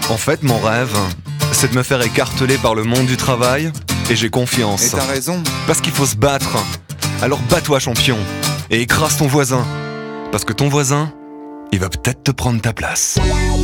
En fait, mon rêve, c'est de me faire écarteler par le monde du travail, et j'ai confiance. Et t'as raison. Parce qu'il faut se battre. Alors bats-toi, champion, et écrase ton voisin. Parce que ton voisin, il va peut-être te prendre ta place.